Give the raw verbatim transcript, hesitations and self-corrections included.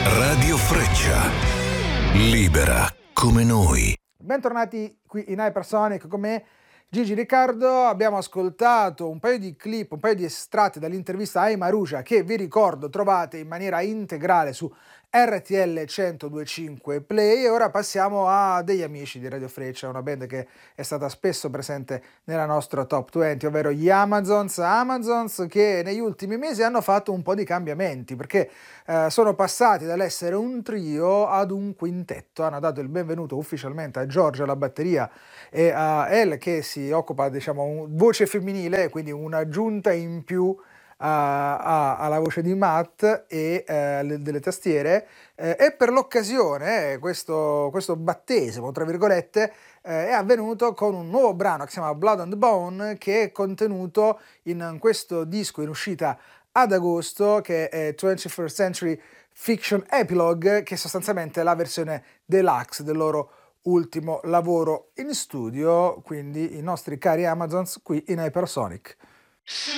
Radio Freccia, libera come noi. Bentornati qui in Hypersonic con me, Gigi Riccardo. Abbiamo ascoltato un paio di clip, un paio di estratti dall'intervista a Ayman Rouja, che vi ricordo trovate in maniera integrale su R T L centodue e cinque Play. E ora passiamo a degli amici di Radio Freccia, una band che è stata spesso presente nella nostra top venti, ovvero gli Amazons. Amazons che negli ultimi mesi hanno fatto un po' di cambiamenti, perché eh, sono passati dall'essere un trio ad un quintetto. Hanno dato il benvenuto ufficialmente a Giorgio alla batteria e a El che si occupa, diciamo, un, voce femminile, quindi un'aggiunta in più a, a, alla voce di Matt e eh, le, delle tastiere, eh, e per l'occasione eh, questo, questo battesimo, tra virgolette, eh, è avvenuto con un nuovo brano che si chiama Blood on the Bone, che è contenuto in questo disco in uscita ad agosto, che è twenty-first Century Fiction Epilogue, che è sostanzialmente la versione deluxe del loro ultimo lavoro in studio. Quindi i nostri cari Amazons qui in Hypersonic.